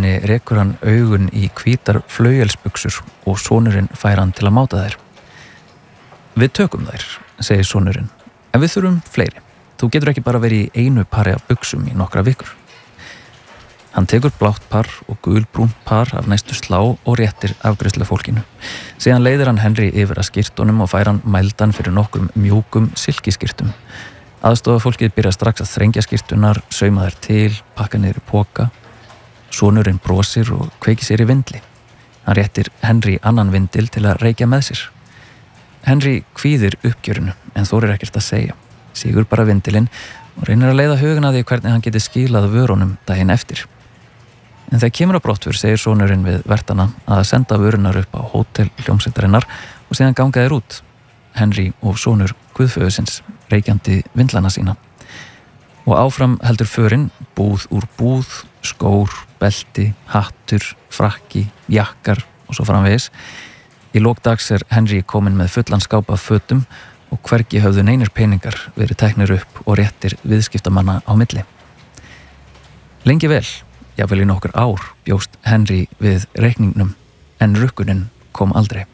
henni rekur hann augun í hvítar flaugelsbuxur og sonurinn fær hann til að máta þær. Við tökum þær, segir sonurinn, en við þurfum fleiri. Þú getur ekki bara verið í einu pari af buxum í nokkra vikur. Hann tekur blátt par og gulbrúnt par af næstu slá og réttir afgreiðslu fólkinu. Síðan leiðir hann Henry yfir að skyrtunum og fær hann mældan fyrir nokkrum mjúkum silkiskyrtum. Aðstofafólkið byrja strax að þrengja skyrtunar, sauma þær til, pakka niður í poka. Sonurinn brosir og kveikir sér í vindli. Hann réttir Henry annan vindil til að reykja með sér. Henry kvíðir uppgjörinu en þorir ekkert að segja. Sígur bara vindilinn og reynir að leiða hugan að því hvernig hann geti skilað vörunum daginn eftir. En þegar kemur á brottför segir sonurinn við vertana að senda vörunar upp á hótel hljómsveitarinnar og síðan ganga þeir út. Henry og sonur guðföðusins reykjandi vindlana sína. Og áfram heldur förin, búð úr búð, skór, belti, hattur, frakki, jakkar og svo framvegis. Í lok dags Henry kominn með fullan skáp af fötum og hvergi höfðu neinir peningar verið teknir upp og réttir viðskiptamanna á milli. Lengi vel, jafnvel í nokkur ár, bjóst Henry við reikningnum en rukkunin kom aldrei.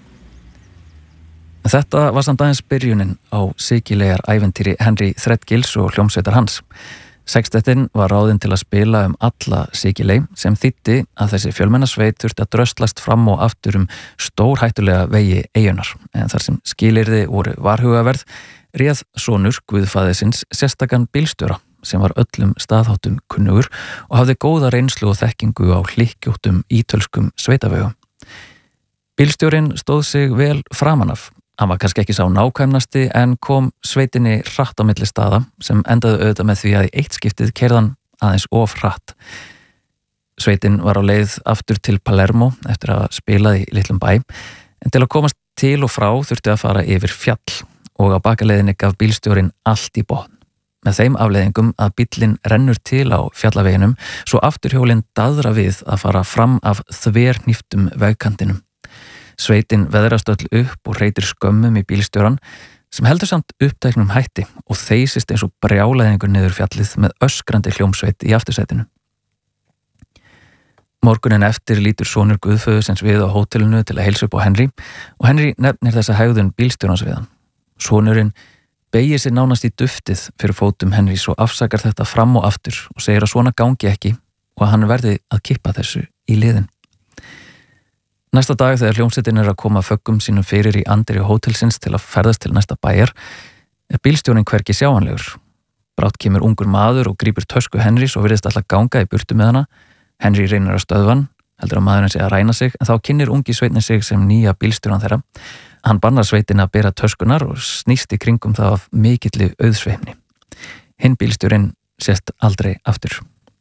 Þetta var samt aðeins byrjunin á sikilegar æventýri Henry Threadgills og hljómsveitar hans. Sextettinn var ráðinn til að spila alla sikilei sem þýddi að þessi fjölmennasveit þurfti að dröslast fram og aftur stórhættulega vegi eyjunnar. En þar sem skilyrði voru varhugaverð réð sonur guðfaðisins sérstakan bílstjóra sem var öllum staðháttum kunnugur og hafði góða reynslu og þekkingu á hlykkjóttum ítölskum sveitavegum. Bílstjórinn stóð sig vel framan af. Hann var kannski ekki sá nákvæmnasti en kom sveitinni hratt á milli staða sem endaði auðvitað með því að í eitt skiptið keyrði hann aðeins of hratt. Sveitin var á leið aftur til Palermo eftir að spilað í litlum bæ en til að komast til og frá þurfti að fara yfir fjall og á bakaleiðinni gaf bílstjórinn allt í botn. Með þeim afleiðingum að bíllinn rennur til á fjallaveginum svo afturhjólinn daðra við að fara fram af þverhníptum vegkantinum. Sveitin veðrast öll upp og hreytir skömmum í bílstjóran sem heldur samt upptæknum hætti og þeysist eins og brjálæðingur niður fjallið með öskrandi hljómsveit í aftursætinu. Morgunin eftir lítur sonur guðföðusins við á hótelinu til að heilsa upp á Henry og Henry nefnir þessa hegðun bílstjórans við hann. Sonurinn beygir sér nánast í duftið fyrir fótum Henrys og afsakar þetta fram og aftur og segir að svona gangi ekki og að hann verði að kippa þessu í liðin. Næsta dag þegar hljómsveitin að koma föggum sínum fyrir í anddyri hótelsins til að ferðast til næsta bæjar bílstjórinn hvergi sjáanlegur. Brátt kemur ungur maður og grípur tösku Henrys og virðist alltaf ganga í burtu með hana. Henry reynir að stöðva hann, heldur að maðurinn sé að ræna sig en þá kynnir ungi sveitin sig sem nýja bílstjóran þeirra. Hann bannar sveitin að bera töskunar og snýst í kringum það af mikilli auðsveifni. Hinn bílstjórinn sést aldrei aftur.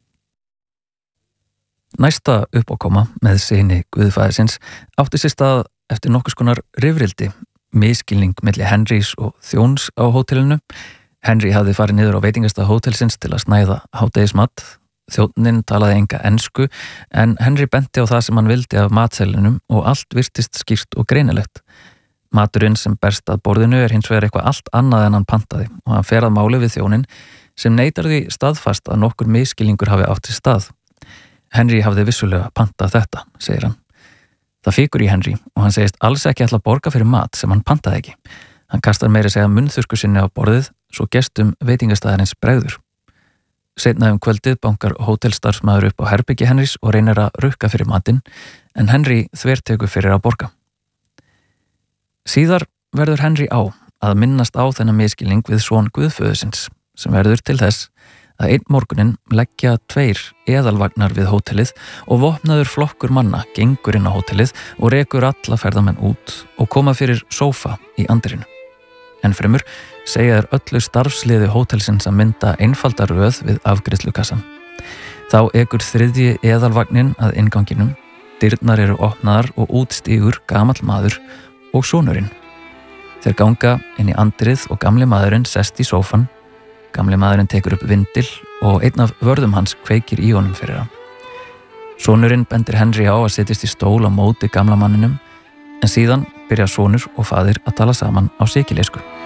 Næsta uppákoma með syni guðfæðisins átti sér stað eftir nokkurs konar rifrildi, misskilning milli Henrys og þjóns á hótelinu. Henry hafði farið niður á veitingastað hótelsins til að snæða hádegismat. Þjónninn talaði enga ensku en Henry benti á það sem hann vildi af matseðlinum og allt virtist skýrt og greinilegt. Maturinn sem berst að borðinu hins vegar eitthvað allt annað en hann pantaði og hann fer að máli við þjóninn sem neitar því staðfast að nokkur misskilningur hafi átt sér stað. Henry hafði vissulega pantað þetta, segir hann. Það fíkur í Henry og hann segist alls ekki ætla að borga fyrir mat sem hann pantaði ekki. Hann kastar meira segja munnþurrku sinni á borðið svo gestum veitingastæðarins bregður. Seinna kvöldið bankar hótelstarfsmaður upp á herbyggi Henrys og reynir að rukka fyrir matinn en Henry þvertekur fyrir að borga. Síðar verður Henry á að minnast á þennan misskilning við son guðföðusins sem verður til þess að einn morguninn leggja 2 eðalvagnar við hótelið og vopnaður flokkur manna gengur inn á hótelið og rekur alla ferðamenn út og koma fyrir sófa í andirinu. Ennfremur segja þær öllu starfsliði hótelsins að mynda einfalda röð við afgreiðslukassan. Þá ekur 3. eðalvagnin að innganginum, dyrnar eru opnaðar og útstígur gamall maður og sonurinn. Þeir ganga inn í andirið og gamli maðurinn sest í sófan. Gamli maðurinn tekur upp vindil og einn af vörðum hans kveikir í honum fyrir hann. Sonurinn bendir Henry á að setjast í stól á móti gamla manninum en síðan byrja sonur og faðir að tala saman á sikilesku.